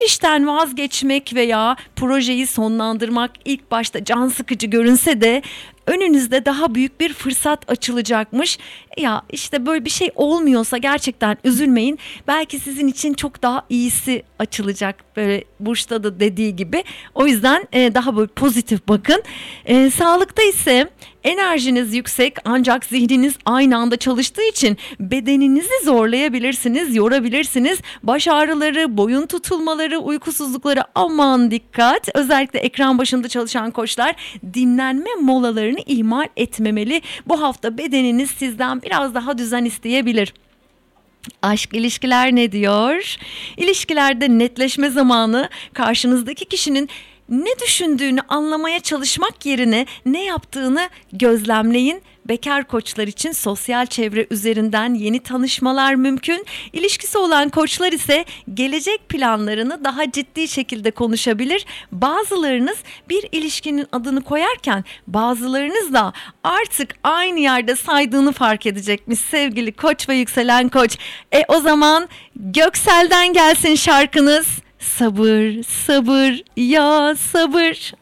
İşten vazgeçmek veya projeyi sonlandırmak ilk başta can sıkıcı görünse de önünüzde daha büyük bir fırsat açılacakmış. Ya işte böyle bir şey olmuyorsa gerçekten üzülmeyin. Belki sizin için çok daha iyisi açılacak. Böyle Burç'ta da dediği gibi. O yüzden daha böyle pozitif bakın. Sağlıkta ise enerjiniz yüksek ancak zihniniz aynı anda çalıştığı için bedeninizi zorlayabilirsiniz, yorabilirsiniz. Baş ağrıları, boyun tutulmaları, uykusuzlukları aman dikkat. Özellikle ekran başında çalışan koçlar dinlenme molalarını ihmal etmemeli. Bu hafta bedeniniz sizden biraz daha düzen isteyebilir. Aşk ilişkiler ne diyor? İlişkilerde netleşme zamanı, karşınızdaki kişinin ne düşündüğünü anlamaya çalışmak yerine ne yaptığını gözlemleyin. Bekar koçlar için sosyal çevre üzerinden yeni tanışmalar mümkün. İlişkisi olan koçlar ise gelecek planlarını daha ciddi şekilde konuşabilir. Bazılarınız bir ilişkinin adını koyarken bazılarınız da artık aynı yerde saydığını fark edecekmiş sevgili koç ve yükselen koç. O zaman Göksel'den gelsin şarkınız. Sabır, sabır, ya sabır.